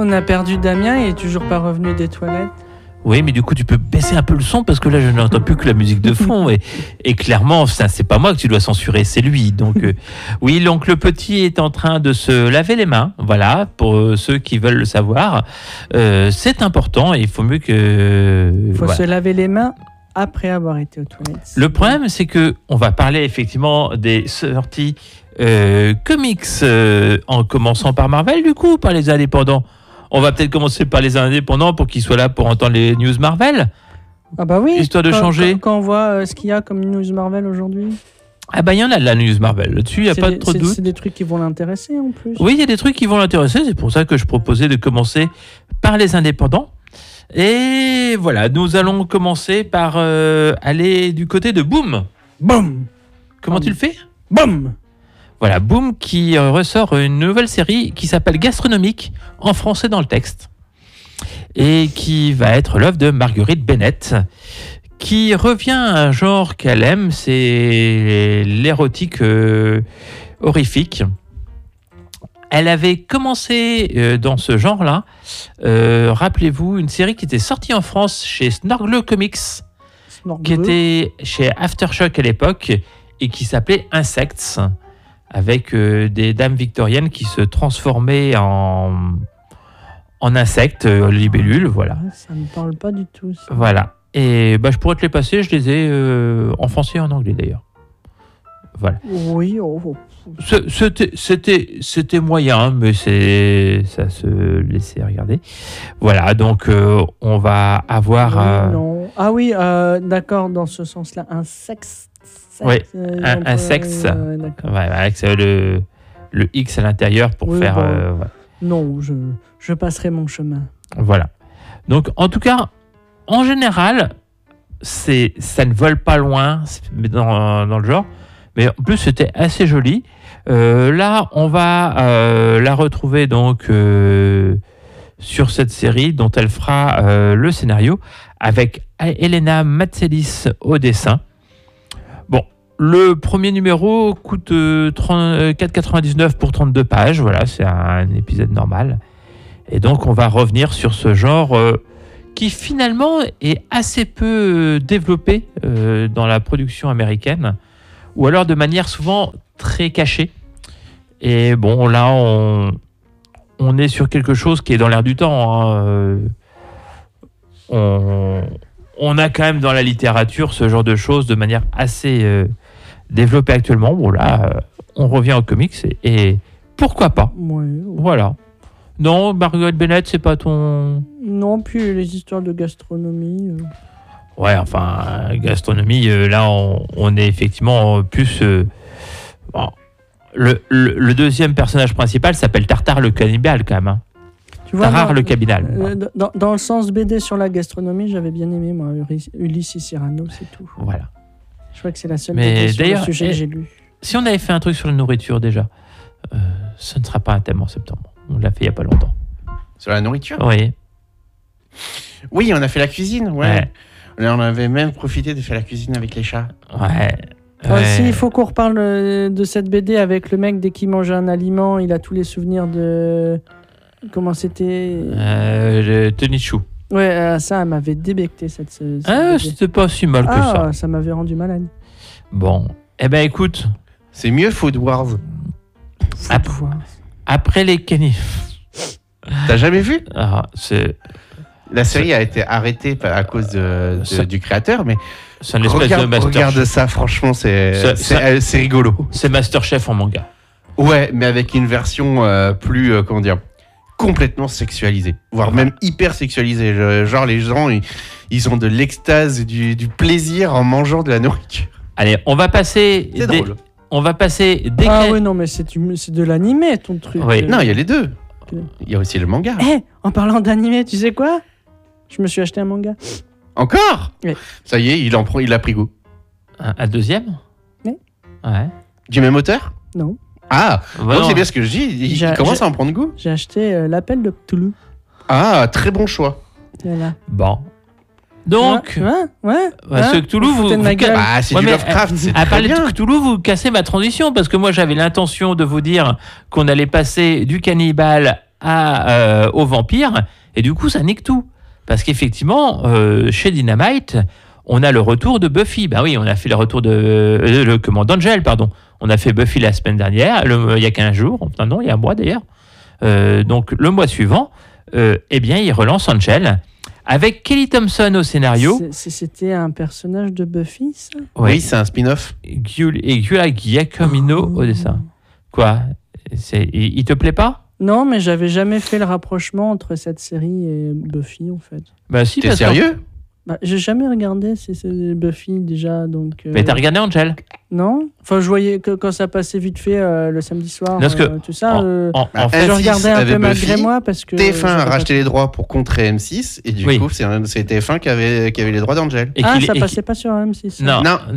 On a perdu Damien, il est toujours pas revenu des toilettes. Oui, mais du coup, tu peux baisser un peu le son parce que là, je n'entends plus que la musique de fond. Et clairement, ça, c'est pas moi que tu dois censurer, c'est lui. Donc, oui, donc le petit est en train de se laver les mains. Voilà, pour ceux qui veulent le savoir. C'est important et il faut mieux que. Il faut se laver les mains après avoir été aux toilettes. Le problème, c'est que on va parler effectivement des sorties comics en commençant par Marvel, du coup, par les indépendants. On va peut-être commencer par les indépendants pour qu'ils soient là pour entendre les news Marvel. Ah bah oui. Histoire de changer. Quand on voit ce qu'il y a comme news Marvel aujourd'hui. Ah bah il y en a de la news Marvel. Là-dessus, il n'y a pas trop de doute. C'est des trucs qui vont l'intéresser en plus. Oui, il y a des trucs qui vont l'intéresser. C'est pour ça que je proposais de commencer par les indépendants. Et voilà, nous allons commencer par aller du côté de Boom. Boom. Comment tu le fais? Boom. Voilà, Boom qui ressort une nouvelle série qui s'appelle Gastronomique, en français dans le texte, et qui va être l'œuvre de Marguerite Bennett, qui revient à un genre qu'elle aime, c'est l'érotique horrifique. Elle avait commencé dans ce genre-là, rappelez-vous, une série qui était sortie en France chez Snorgle Comics, qui était chez Aftershock à l'époque, et qui s'appelait Insects, avec des dames victoriennes qui se transformaient en insectes, libellules, voilà. Ça me parle pas du tout. Ça. Voilà. Et je pourrais te les passer, je les ai en français et en anglais d'ailleurs. Voilà. Oui. C'était moyen, mais ça se laissait regarder. Voilà, donc on va avoir... non. Ah oui, d'accord, dans ce sens-là, un sexe. Oui, un sexe, avec le X à l'intérieur pour faire... voilà. Non, je passerai mon chemin. Voilà. Donc, en tout cas, en général, ça ne vole pas loin dans le genre, mais en plus, c'était assez joli. Là, on va la retrouver donc sur cette série dont elle fera le scénario avec Elena Matselis au dessin. Bon, le premier numéro coûte 4,99 pour 32 pages. Voilà, c'est un épisode normal. Et donc, on va revenir sur ce genre qui, finalement, est assez peu développé dans la production américaine, ou alors de manière souvent très cachée. Et bon, là, on est sur quelque chose qui est dans l'air du temps. Hein. On a quand même dans la littérature ce genre de choses de manière assez développée actuellement. Bon là, on revient aux comics et pourquoi pas. Ouais. Voilà. Non, Marguerite Bennett, c'est pas ton... Non, puis les histoires de gastronomie... Ouais, enfin, gastronomie, là, on est effectivement plus... Bon, le deuxième personnage principal s'appelle Tartare le cannibale, quand même. Hein. Tu vois, Tarare le cannibale. Dans le sens BD sur la gastronomie, j'avais bien aimé, moi, Ulysse et Cyrano, c'est tout. Voilà. Je crois que c'est la seule BD sur le sujet que j'ai lu. Si on avait fait un truc sur la nourriture, déjà, ce ne sera pas un thème en septembre. On l'a fait il n'y a pas longtemps. Sur la nourriture ? Oui. Oui, on a fait la cuisine, ouais. On avait même profité de faire la cuisine avec les chats. Ouais. Aussi, il faut qu'on reparle de cette BD avec le mec, dès qu'il mange un aliment, il a tous les souvenirs de... Comment c'était Tony Chou. Ouais, ça, elle m'avait débecté cette BD. C'était pas si mal que ça. Ça m'avait rendu malade. Bon, eh ben écoute. C'est mieux Food Wars. Après les canifs. T'as jamais vu ? La série a été arrêtée à cause du créateur, mais c'est une espèce de Masterchef. Regarde ça, franchement, c'est rigolo. C'est Masterchef en manga. Ouais, mais avec une version plus, comment dire, complètement sexualisée, voire même hyper sexualisée. Genre les gens, ils ont de l'extase et du plaisir en mangeant de la nourriture. Allez, on va passer... C'est drôle. On va passer... oui, non, mais c'est de l'animé, ton truc. Oui. Non, il y a les deux. Il y a aussi le manga. En parlant d'animé, tu sais quoi ? Je me suis acheté un manga. Encore ? Oui. Ça y est, il a pris goût. Un deuxième ? Oui. Ouais. Du même auteur ? Non. Ah, c'est bien ce que je dis. Il commence à en prendre goût. J'ai acheté L'Appel de Cthulhu. Ah, très bon choix. Voilà. Bon. Donc, ce Cthulhu, c'est du Lovecraft, c'est à très parler bien. de Cthulhu, vous cassez ma transition, parce que moi, j'avais l'intention de vous dire qu'on allait passer du cannibale aux vampires, et du coup, ça nique tout. Parce qu'effectivement, chez Dynamite, on a le retour de Buffy. Ben oui, on a fait le retour d'Angel, pardon. On a fait Buffy la semaine dernière, il y a 15 jours, enfin non, il y a un mois d'ailleurs. Donc le mois suivant, eh bien, il relance Angel, avec Kelly Thompson au scénario. C'était un personnage de Buffy, ça? Oui, c'est un spin-off. Et Giulia Giacomino au dessin. Quoi? Il te plaît pas? Non, mais j'avais jamais fait le rapprochement entre cette série et Buffy, en fait. Bah si. T'es sérieux? J'ai jamais regardé c'est Buffy déjà, donc... Mais t'as regardé Angel? Non. Enfin, je voyais que quand ça passait vite fait le samedi soir, parce que tout ça, en fait, je regardais un peu Buffy, malgré moi parce que... TF1 a racheté les droits pour contrer M6 et du coup, c'est TF1 qui avait les droits d'Angel. Ça passait pas sur M6. Non.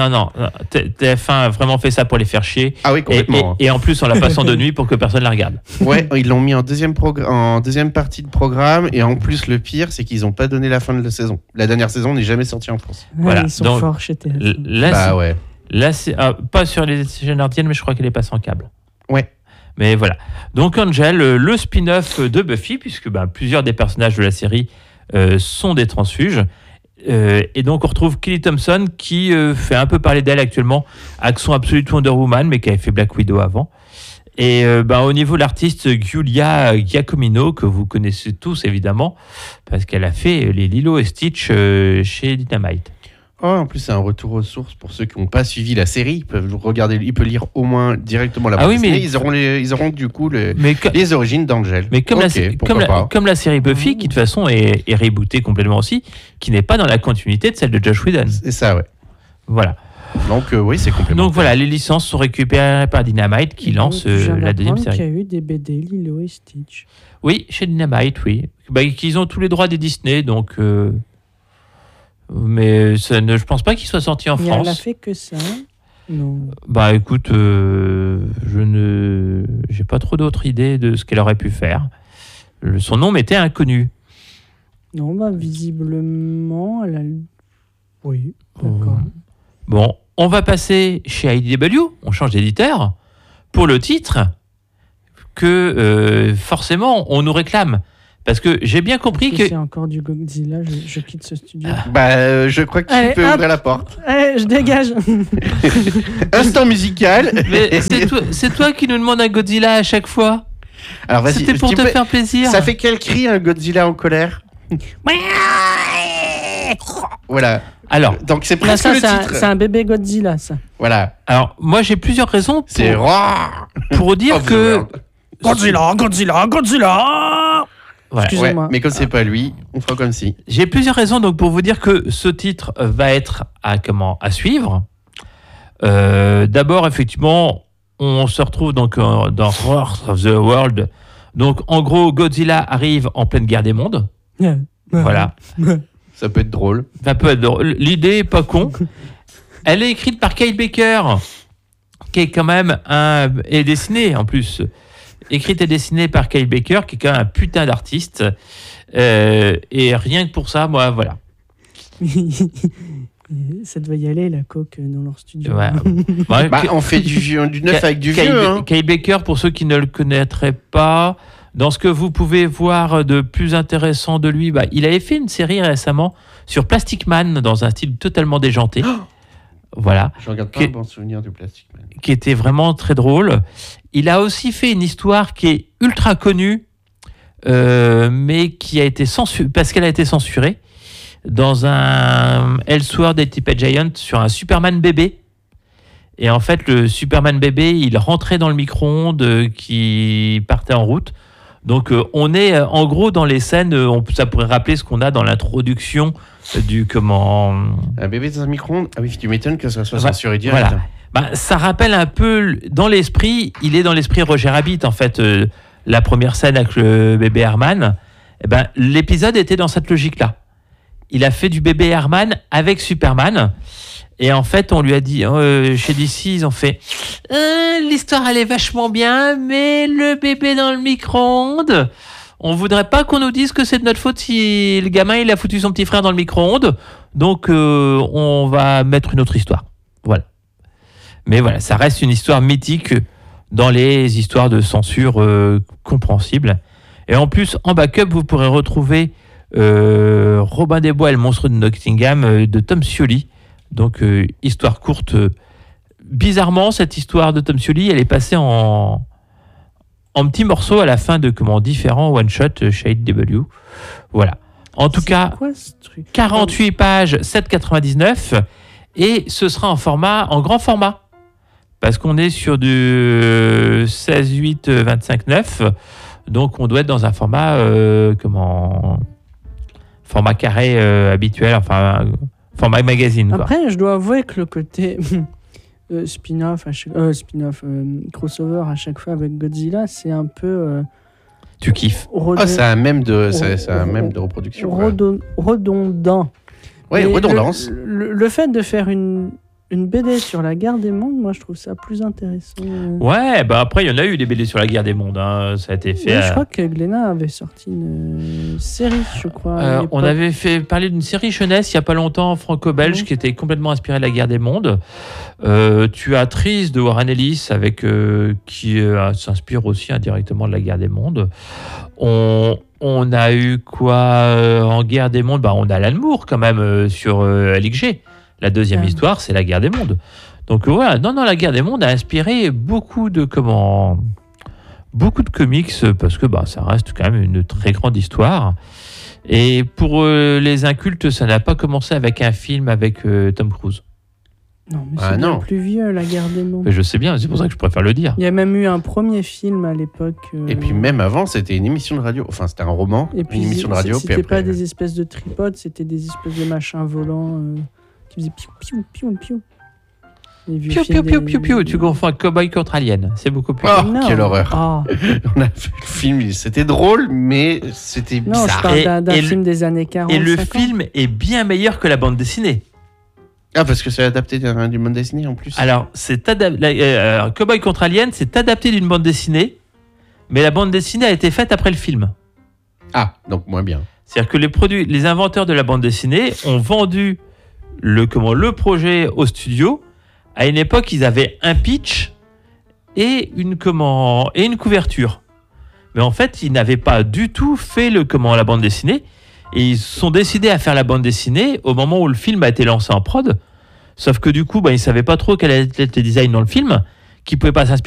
TF1 a vraiment fait ça pour les faire chier. Ah oui, complètement. Et en plus, on la passe en de nuit pour que personne la regarde. Ouais, ils l'ont mis en deuxième partie de programme et en plus, le pire, c'est qu'ils n'ont pas donné la fin de la saison. La dernière saison n'est jamais sortie en France. Voilà. Ils sont forts chez TF1. Bah ouais. Là, c'est pas sur les chaînes ardiennes, mais je crois qu'elle est passée en câble. Ouais. Mais voilà. Donc Angel, le spin-off de Buffy, puisque plusieurs des personnages de la série sont des transfuges. Et donc on retrouve Kelly Thompson qui fait un peu parler d'elle actuellement, Action Absolute Wonder Woman, mais qui avait fait Black Widow avant. Et au niveau de l'artiste Giulia Giacomino, que vous connaissez tous évidemment, parce qu'elle a fait les Lilo et Stitch chez Dynamite. Oh, en plus, c'est un retour aux sources pour ceux qui n'ont pas suivi la série. Ils peuvent regarder, ils peuvent lire au moins directement la bande dessinée. Ils auront du coup les origines d'Angel. Mais comme la série Buffy, qui de toute façon est rebootée complètement aussi, qui n'est pas dans la continuité de celle de Joss Whedon. C'est ça, ouais. Voilà. Donc oui, c'est complémentaire. Donc voilà, les licences sont récupérées par Dynamite qui lance la deuxième série. Il y a eu des BD Lilo et Stitch. Oui, chez Dynamite, oui. Qu'ils ont tous les droits des Disney, donc... Mais je pense pas qu'il soit sorti en France. Elle a fait que ça. Non. Bah écoute, j'ai pas trop d'autres idées de ce qu'elle aurait pu faire. Son nom m'était inconnu. Non, visiblement, elle a... Oui, d'accord. Bon, on va passer chez IDW, on change d'éditeur, pour le titre que forcément on nous réclame. Parce que j'ai bien compris que... C'est encore du Godzilla, je quitte ce studio. Je crois que tu peux ouvrir la porte. Allez, je dégage. Instant musical. Mais c'est toi qui nous demande un Godzilla à chaque fois. Alors vas-y. C'était pour te faire plaisir. Ça fait quel cri un Godzilla en colère? Voilà. Alors, donc c'est presque le titre. C'est un bébé Godzilla, ça. Voilà. Alors, moi j'ai plusieurs raisons pour dire que... Godzilla. Voilà. Excusez-moi. Mais comme c'est pas lui, on fera comme si. J'ai plusieurs raisons donc pour vous dire que ce titre va être à suivre. D'abord, effectivement, on se retrouve donc dans Wars of the World. Donc, en gros, Godzilla arrive en pleine guerre des mondes. Voilà. Ça peut être drôle. Ça peut être drôle. L'idée est pas con. Elle est écrite par Kyle Baker, qui est quand même et dessinée en plus. Écrite et dessinée par Kyle Baker, qui est quand même un putain d'artiste. Et rien que pour ça, moi, voilà. Ça doit y aller, la coque, dans leur studio. Ouais. On fait du neuf avec du vieux. Kyle Baker, pour ceux qui ne le connaîtraient pas, dans ce que vous pouvez voir de plus intéressant de lui, il avait fait une série récemment sur Plastic Man, dans un style totalement déjanté. Voilà. Je regarde pas un bon souvenir du Plastic Man. Qui était vraiment très drôle. Il a aussi fait une histoire qui est ultra connue, mais qui a été censurée, parce qu'elle a été censurée, dans un Elseworld et Type Giant sur un Superman bébé. Et en fait, le Superman bébé, il rentrait dans le micro-ondes qui partait en route. Donc, on est en gros dans les scènes, ça pourrait rappeler ce qu'on a dans l'introduction du comment. Un bébé dans un micro-ondes? Ah oui, tu m'étonnes que ça soit censuré direct. Voilà. Ça rappelle un peu, dans l'esprit, il est dans l'esprit Roger Rabbit, en fait, la première scène avec le bébé Herman. L'épisode était dans cette logique-là. Il a fait du bébé Herman avec Superman. Et en fait, on lui a dit, chez DC, ils ont fait l'histoire, elle est vachement bien, mais le bébé dans le micro-ondes, on voudrait pas qu'on nous dise que c'est de notre faute si le gamin, il a foutu son petit frère dans le micro-ondes. Donc, on va mettre une autre histoire. Voilà. Mais voilà, ça reste une histoire mythique dans les histoires de censure compréhensibles. Et en plus, en backup, vous pourrez retrouver Robin des Bois et le monstre de Nottingham de Tom Scioli. Donc, histoire courte. Bizarrement, cette histoire de Tom Scioli, elle est passée en petits morceaux à la fin de différents one-shot chez IDW. Voilà. En tout cas, quoi, ce truc 48 pages, 7,99 et ce sera en grand format. Parce qu'on est sur du 16,8, 25,9. Donc, on doit être dans un format, format carré habituel, enfin, format magazine. Quoi. Après, je dois avouer que le côté spin-off, crossover à chaque fois avec Godzilla, c'est un peu... tu kiffes. C'est un mème de reproduction. Redondant. Oui, redondance. Le fait de faire une BD sur la guerre des mondes, moi je trouve ça plus intéressant. Ouais, bah après il y en a eu des BD sur la guerre des mondes, hein. Ça a été fait. Oui, je crois que Glénat avait sorti une série, je crois. On avait fait parler d'une série jeunesse il y a pas longtemps, franco-belge, qui était complètement inspirée de la guerre des mondes. Tu as Tris de Warren Ellis qui s'inspire aussi indirectement de la guerre des mondes. On a eu quoi en guerre des mondes? On a Alan Moore quand même sur LXG. La deuxième histoire, c'est la guerre des mondes. Donc voilà, la guerre des mondes a inspiré beaucoup de comics parce que ça reste quand même une très grande histoire. Et pour les incultes, ça n'a pas commencé avec un film avec Tom Cruise. Non, mais c'est bien plus vieux, la guerre des mondes. Mais je sais bien, c'est pour ça que je préfère le dire. Il y a même eu un premier film à l'époque. Et puis même avant, c'était une émission de radio. Enfin, c'était un roman, et puis, une émission de radio. C'était pas des espèces de tripodes, c'était des espèces de machins volants qui faisaient piou, piou, piou, piou. Piou, piou, piou, piou, piou. Tu confonds un Cowboy contre Alien. C'est beaucoup plus. Oh, quelle horreur. On a vu le film, c'était drôle, mais c'était bizarre. Non, je parle d'un film des années 40. Et le film est bien meilleur que la bande dessinée. Ah, parce que c'est adapté d'une bande dessinée en plus. Alors, Cowboy contre Alien, c'est adapté d'une bande dessinée, mais la bande dessinée a été faite après le film. Ah, donc moins bien. C'est-à-dire que les inventeurs de la bande dessinée ont vendu le projet au studio. À une époque, ils avaient un pitch et une couverture. Mais en fait, ils n'avaient pas du tout fait la bande dessinée. Et ils sont décidés à faire la bande dessinée au moment où le film a été lancé en prod. Sauf que du coup, ils ne savaient pas trop quel allait être le design dans le film, qu'ils ne pouvaient pas s'inspirer